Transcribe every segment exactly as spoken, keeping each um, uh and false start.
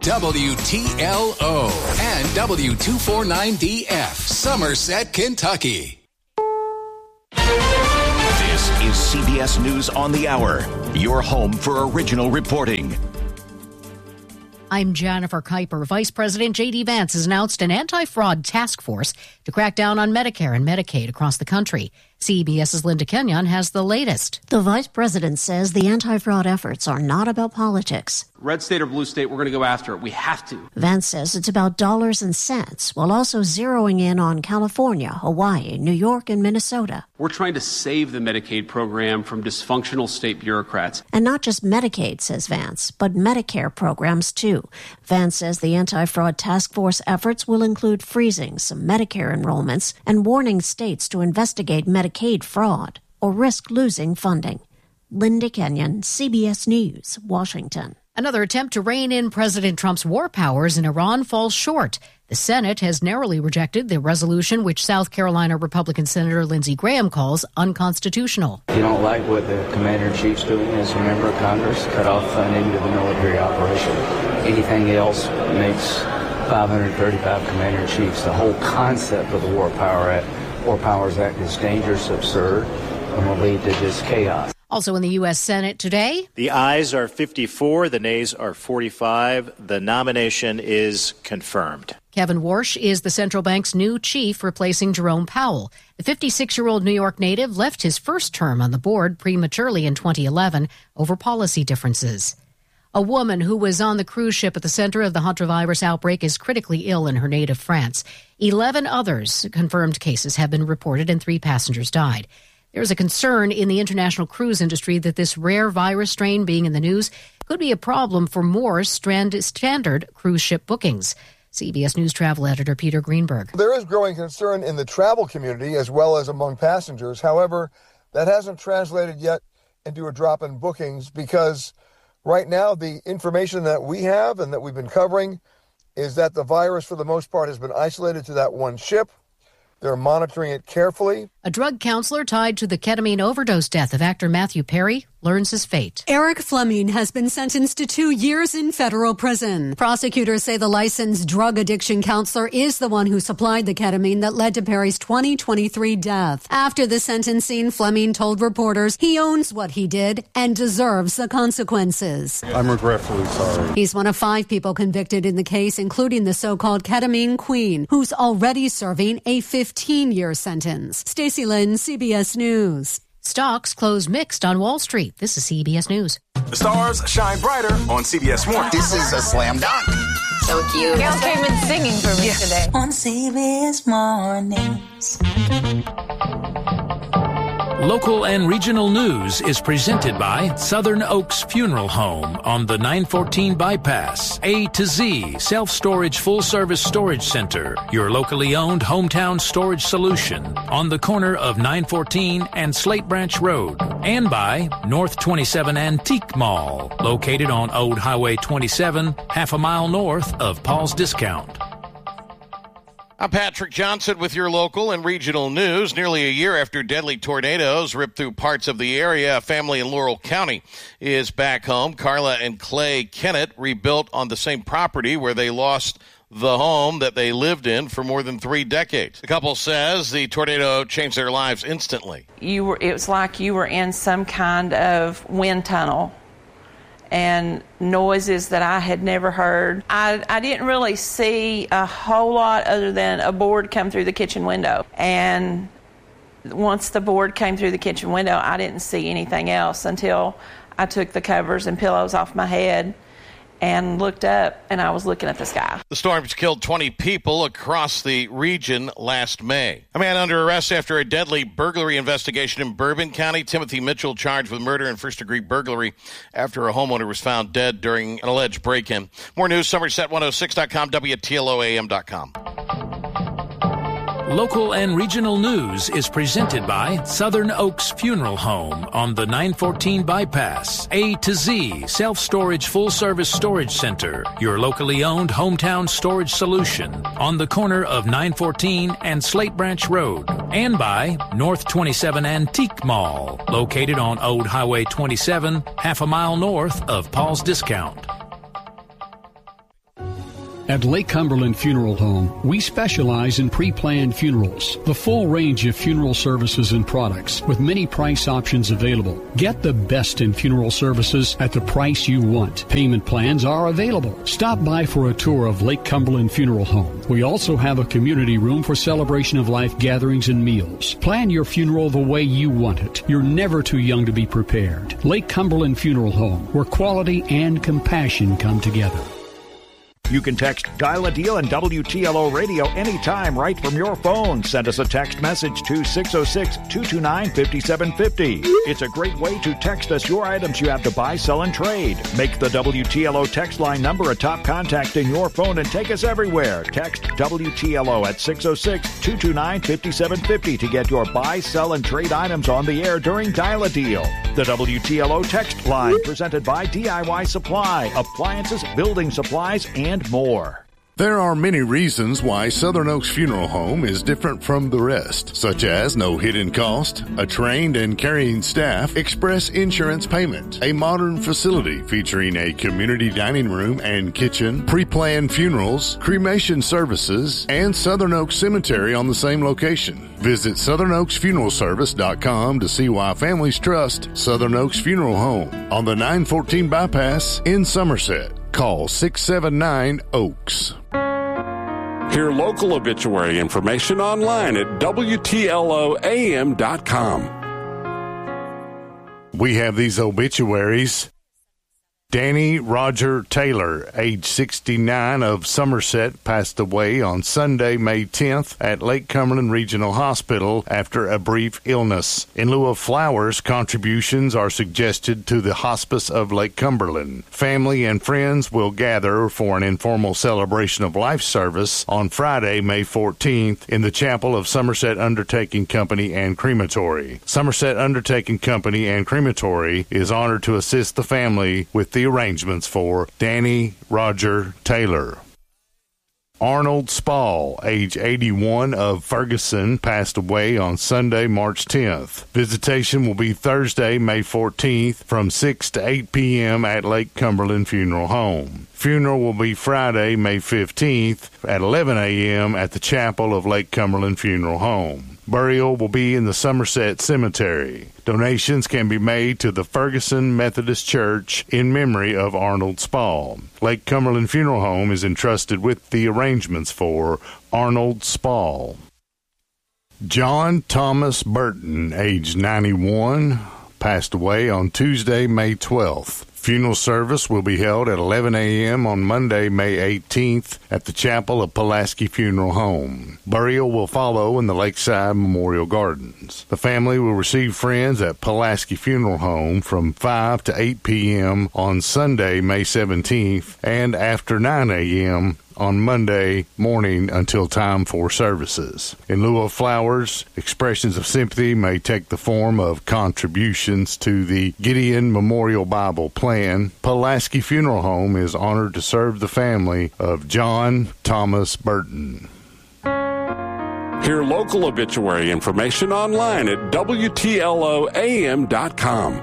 W T L O and W two forty-nine D F, Somerset, Kentucky. This is C B S News on the Hour, your home for original reporting. I'm Jennifer Kuiper. Vice President J D. Vance has announced an anti-fraud task force to crack down on Medicare and Medicaid across the country. CBS's Linda Kenyon has the latest. The vice president says the anti-fraud efforts are not about politics. Red state or blue state, we're going to go after it. We have to. Vance says it's about dollars and cents, while also zeroing in on California, Hawaii, New York, and Minnesota. We're trying to save the Medicaid program from dysfunctional state bureaucrats. And not just Medicaid, says Vance, but Medicare programs, too. Vance says the anti-fraud task force efforts will include freezing some Medicare enrollments and warning states to investigate Medicaid fraud or risk losing funding. Linda Kenyon, C B S News, Washington. Another attempt to rein in President Trump's war powers in Iran falls short. The Senate has narrowly rejected the resolution which South Carolina Republican Senator Lindsey Graham calls unconstitutional. If you don't like what the commander-in-chief's doing as a member of Congress, cut off funding to the military operation. Anything else makes five hundred thirty-five commander-in-chiefs. The whole concept of the War Power Act, War Powers Act is dangerous, absurd, and will lead to just chaos. Also in the U S. Senate today, the ayes are fifty-four, the nays are forty-five. The nomination is confirmed. Kevin Warsh is the central bank's new chief, replacing Jerome Powell. The fifty-six-year-old New York native left his first term on the board prematurely in twenty eleven over policy differences. A woman who was on the cruise ship at the center of the hantavirus outbreak is critically ill in her native France. Eleven others confirmed cases have been reported and three passengers died. There's a concern in the international cruise industry that this rare virus strain being in the news could be a problem for more strand- standard cruise ship bookings. C B S News travel editor Peter Greenberg. There is growing concern in the travel community as well as among passengers. However, that hasn't translated yet into a drop in bookings because right now the information that we have and that we've been covering is that the virus for the most part has been isolated to that one ship. They're monitoring it carefully. A drug counselor tied to the ketamine overdose death of actor Matthew Perry learns his fate. Eric Fleming has been sentenced to two years in federal prison. Prosecutors say the licensed drug addiction counselor is the one who supplied the ketamine that led to Perry's twenty twenty-three death. After the sentencing, Fleming told reporters he owns what he did and deserves the consequences. I'm regretfully sorry. He's one of five people convicted in the case, including the so-called ketamine queen, who's already serving a fifteen-year sentence. Stacey Lynn, C B S News. Stocks close mixed on Wall Street. This is C B S News. The stars shine brighter on C B S Morning. This is a slam dunk. So cute. Gail came in singing for me yeah. today. On C B S Mornings. Local and regional news is presented by Southern Oaks Funeral Home on the nine fourteen bypass. A to Z Self-Storage Full-Service Storage Center, your locally owned hometown storage solution on the corner of nine fourteen and Slate Branch Road. And by North twenty-seven Antique Mall, located on Old Highway twenty-seven, half a mile north of Paul's Discount. I'm Patrick Johnson with your local and regional news. Nearly a year after deadly tornadoes ripped through parts of the area, a family in Laurel County is back home. Carla and Clay Kennett rebuilt on the same property where they lost the home that they lived in for more than three decades. The couple says the tornado changed their lives instantly. You were, it was like you were in some kind of wind tunnel, and noises that I had never heard. I, I didn't really see a whole lot other than a board come through the kitchen window. And once the board came through the kitchen window, I didn't see anything else until I took the covers and pillows off my head and looked up, and I was looking at the sky. The storms killed twenty people across the region last May. A man under arrest after a deadly burglary investigation in Bourbon County. Timothy Mitchell charged with murder and first-degree burglary after a homeowner was found dead during an alleged break-in. More news, Somerset one oh six dot com, W T L O A M dot com. Local and regional news is presented by Southern Oaks Funeral Home on the nine fourteen bypass. A to Z Self-Storage Full-Service Storage Center, your locally owned hometown storage solution on the corner of nine fourteen and Slate Branch Road. And by North twenty-seven Antique Mall, located on Old Highway twenty-seven, half a mile north of Paul's Discount. At Lake Cumberland Funeral Home, we specialize in pre-planned funerals, the full range of funeral services and products with many price options available. Get the best in funeral services at the price you want. Payment plans are available. Stop by for a tour of Lake Cumberland Funeral Home. We also have a community room for celebration of life gatherings and meals. Plan your funeral the way you want it. You're never too young to be prepared. Lake Cumberland Funeral Home, where quality and compassion come together. You can text Dial a Deal and W T L O Radio anytime right from your phone. Send us a text message to six oh six, two two nine, five seven five oh. It's a great way to text us your items you have to buy, sell, and trade. Make the W T L O text line number a top contact in your phone and take us everywhere. Text W T L O at six oh six, two two nine, five seven five oh to get your buy, sell, and trade items on the air during Dial a Deal. The W T L O text line presented by D I Y Supply, appliances, building supplies, and more. There are many reasons why Southern Oaks Funeral Home is different from the rest, such as no hidden cost, a trained and caring staff, express insurance payment, a modern facility featuring a community dining room and kitchen, pre-planned funerals, cremation services, and Southern Oaks Cemetery on the same location. Visit southern oaks funeral service dot com to see why families trust Southern Oaks Funeral Home on the nine fourteen bypass in Somerset. Call six seven nine, Oaks. Hear local obituary information online at W T L O A M dot com. We have these obituaries. Danny Roger Taylor, age sixty-nine, of Somerset, passed away on Sunday, May tenth at Lake Cumberland Regional Hospital after a brief illness. In lieu of flowers, contributions are suggested to the Hospice of Lake Cumberland. Family and friends will gather for an informal celebration of life service on Friday, May fourteenth in the chapel of Somerset Undertaking Company and Crematory. Somerset Undertaking Company and Crematory is honored to assist the family with the arrangements for Danny Roger Taylor. Arnold Spall, age eighty-one, of Ferguson, passed away on Sunday, March tenth. Visitation will be Thursday, May fourteenth from six to eight p.m. at Lake Cumberland Funeral Home. Funeral will be Friday, May fifteenth at eleven a.m. at the chapel of Lake Cumberland Funeral Home. Burial will be in the Somerset Cemetery. Donations can be made to the Ferguson Methodist Church in memory of Arnold Spall. Lake Cumberland Funeral Home is entrusted with the arrangements for Arnold Spall. John Thomas Burton, age ninety-one, passed away on Tuesday, May twelfth. Funeral service will be held at eleven a.m. on Monday, May eighteenth at the chapel of Pulaski Funeral Home. Burial will follow in the Lakeside Memorial Gardens. The family will receive friends at Pulaski Funeral Home from five to eight p.m. on Sunday, May seventeenth, and after nine a.m. on Monday morning until time for services. In lieu of flowers, expressions of sympathy may take the form of contributions to the Gideon Memorial Bible Plan. Pulaski Funeral Home is honored to serve the family of John Thomas Burton. Hear local obituary information online at W T L O A M dot com.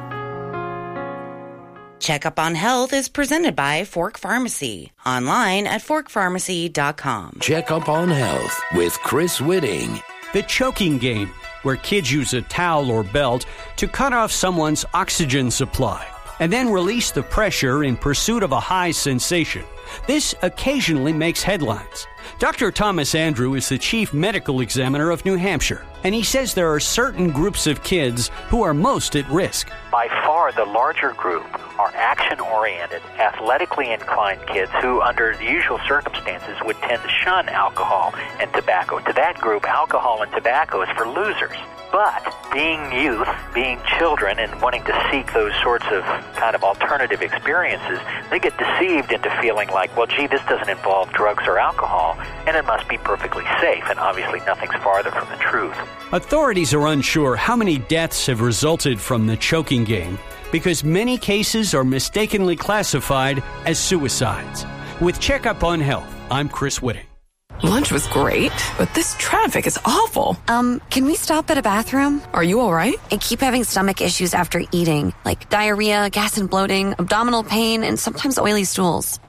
Checkup on Health is presented by Fork Pharmacy. Online at fork pharmacy dot com. Checkup on Health with Chris Whitting. The choking game, where kids use a towel or belt to cut off someone's oxygen supply and then release the pressure in pursuit of a high sensation. This occasionally makes headlines. Doctor Thomas Andrew is the chief medical examiner of New Hampshire, and he says there are certain groups of kids who are most at risk. By far the larger group are action-oriented, athletically inclined kids who, under the usual circumstances, would tend to shun alcohol and tobacco. To that group, alcohol and tobacco is for losers. But being youth, being children, and wanting to seek those sorts of kind of alternative experiences, they get deceived into feeling like, well, gee, this doesn't involve drugs or alcohol, and it must be perfectly safe, and obviously nothing's farther from the truth. Authorities are unsure how many deaths have resulted from the choking game because many cases are mistakenly classified as suicides. With Checkup on Health, I'm Chris Whitting. Lunch was great, but this traffic is awful. Um, can we stop at a bathroom? Are you all right? I keep having stomach issues after eating, like diarrhea, gas and bloating, abdominal pain, and sometimes oily stools.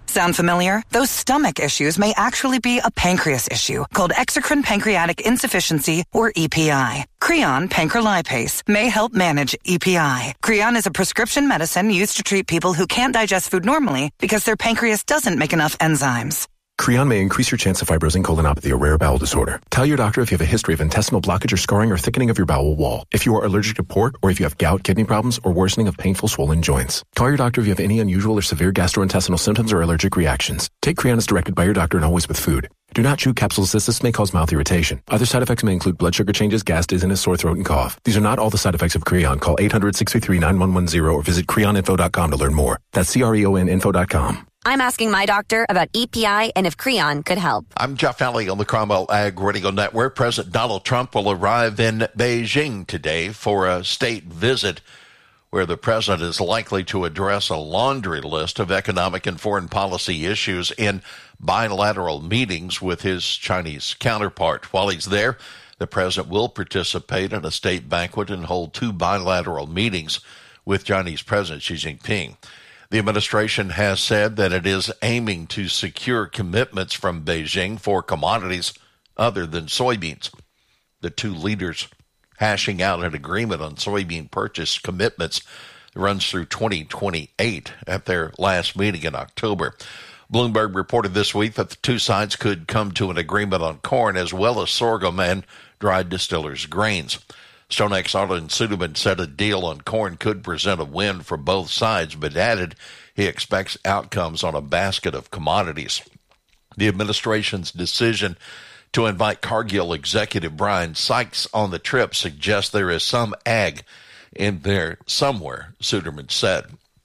Sound familiar? Those stomach issues may actually be a pancreas issue called exocrine pancreatic insufficiency, or E P I. Creon Pancrelipase may help manage E P I. Creon is a prescription medicine used to treat people who can't digest food normally because their pancreas doesn't make enough enzymes. Creon may increase your chance of fibrosing colonopathy, a rare bowel disorder. Tell your doctor if you have a history of intestinal blockage or scarring or thickening of your bowel wall. If you are allergic to pork, or if you have gout, kidney problems, or worsening of painful swollen joints. Call your doctor if you have any unusual or severe gastrointestinal symptoms or allergic reactions. Take Creon as directed by your doctor and always with food. Do not chew capsules as this may cause mouth irritation. Other side effects may include blood sugar changes, gas, dizziness, sore throat, and cough. These are not all the side effects of Creon. Call eight hundred, six three three, nine one one zero or visit creon info dot com to learn more. That's C R E O N info dot com. I'm asking my doctor about E P I and if Creon could help. I'm Jeff Alley on the Cromwell Ag Radio Network. President Donald Trump will arrive in Beijing today for a state visit where the president is likely to address a laundry list of economic and foreign policy issues in bilateral meetings with his Chinese counterpart. While he's there, the president will participate in a state banquet and hold two bilateral meetings with Chinese President Xi Jinping. The administration has said that it is aiming to secure commitments from Beijing for commodities other than soybeans. The two leaders hashing out an agreement on soybean purchase commitments runs through twenty twenty-eight at their last meeting in October. Bloomberg reported this week that the two sides could come to an agreement on corn as well as sorghum and dried distillers' grains. StoneX Arlen Suderman said a deal on corn could present a win for both sides, but added he expects outcomes on a basket of commodities. The administration's decision to invite Cargill executive Brian Sykes on the trip suggests there is some ag in there somewhere, Suderman said.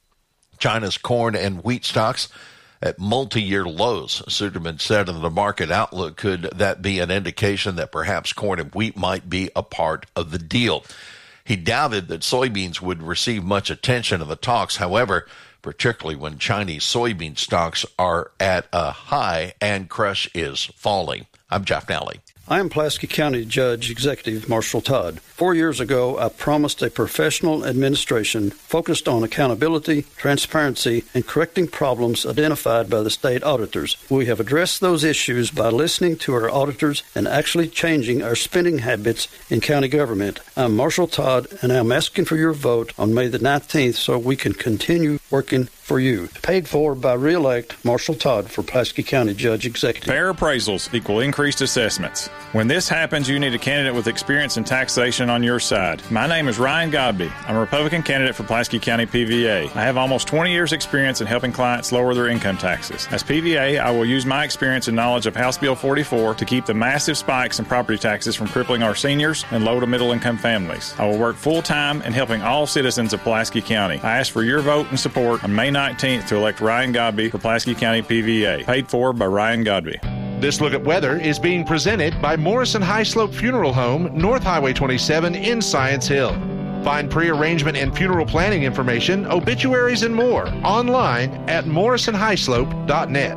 China's corn and wheat stocks at multi-year lows, Suderman said in the market outlook. Could that be an indication that perhaps corn and wheat might be a part of the deal? He doubted that soybeans would receive much attention in the talks, however, particularly when Chinese soybean stocks are at a high and crush is falling. I'm Jeff Nally. I am Pulaski County Judge Executive Marshall Todd. Four years ago, I promised a professional administration focused on accountability, transparency, and correcting problems identified by the state auditors. We have addressed those issues by listening to our auditors and actually changing our spending habits in county government. I'm Marshall Todd, and I'm asking for your vote on May the nineteenth so we can continue working for you. Paid for by Re-elect Marshall Todd for Pulaski County Judge Executive. Fair appraisals equal increased assessments. When this happens, you need a candidate with experience in taxation on your side. My name is Ryan Godby. I'm a Republican candidate for Pulaski County P V A. I have almost twenty years experience in helping clients lower their income taxes. As P V A, I will use my experience and knowledge of House Bill forty-four to keep the massive spikes in property taxes from crippling our seniors and low to middle income families. I will work full-time in helping all citizens of Pulaski County. I ask for your vote and support on May nineteenth to elect Ryan Godby for Pulaski County P V A. Paid for by Ryan Godby. This Look at Weather is being presented by Morrison High Slope Funeral Home, North Highway twenty-seven in Science Hill. Find pre-arrangement and funeral planning information, obituaries, and more online at morrison high slope dot net.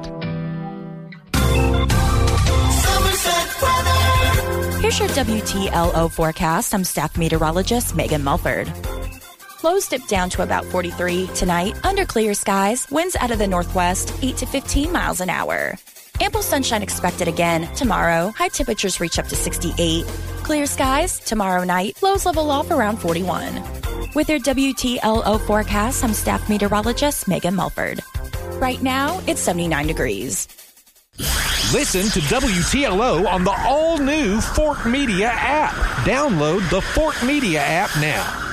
Here's your W T L O forecast. I'm staff meteorologist Megan Mulford. Lows dip down to about forty-three tonight. Under clear skies, winds out of the northwest, eight to fifteen miles an hour. Ample sunshine expected again tomorrow. High temperatures reach up to sixty-eight. Clear skies tomorrow night. Lows level off around forty-one. With your W T L O forecast, I'm staff meteorologist Megan Mulford. Right now, it's seventy-nine degrees. Listen to W T L O on the all-new Fork Media app. Download the Fork Media app now.